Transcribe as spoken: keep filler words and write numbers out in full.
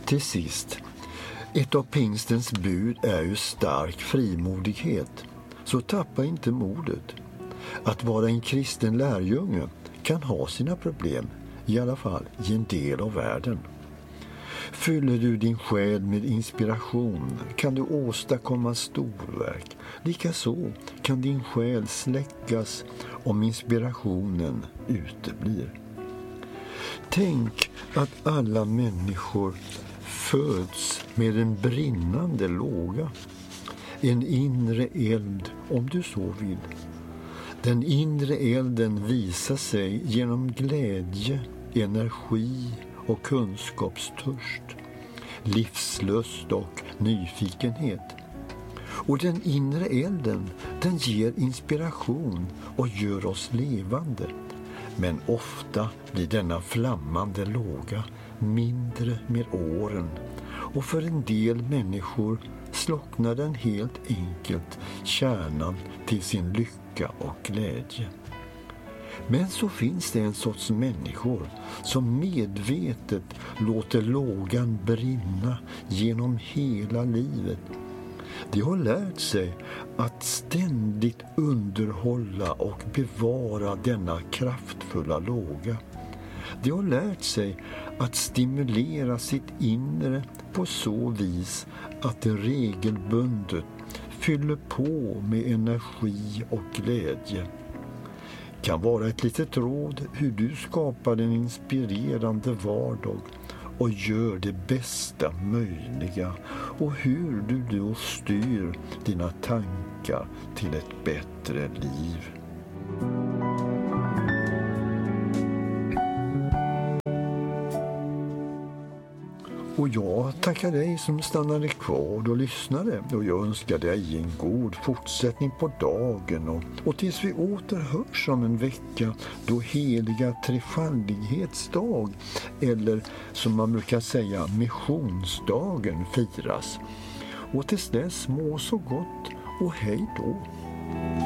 Till sist, ett av pingstens bud är ju stark frimodighet. Så tappa inte modet. Att vara en kristen lärjunge kan ha sina problem, i alla fall i en del av världen. Fyller du din själ med inspiration kan du åstadkomma storverk. Likaså kan din själ släckas om inspirationen uteblir. Tänk att alla människor föds med en brinnande låga. En inre eld, om du så vill. Den inre elden visar sig genom glädje, energi och kunskapstörst, livslust och nyfikenhet. Och den inre elden, den ger inspiration och gör oss levande. Men ofta blir denna flammande låga mindre med åren, och för en del människor slocknar den helt enkelt kärnan till sin lycka och glädje. Men så finns det en sorts människor som medvetet låter lågan brinna genom hela livet. De har lärt sig att ständigt underhålla och bevara denna kraftfulla låga. De har lärt sig att stimulera sitt inre på så vis att det regelbundet fyller på med energi och glädje. Kan vara ett litet råd hur du skapar en inspirerande vardag och gör det bästa möjliga, och hur du då styr dina tankar till ett bättre liv. Och jag tackar dig som stannade kvar och lyssnade, och jag önskar dig en god fortsättning på dagen och, och tills vi återhörs om en vecka, då heliga trefaldighetsdag, eller som man brukar säga missionsdagen, firas. Och tills dess, må så gott och hej då.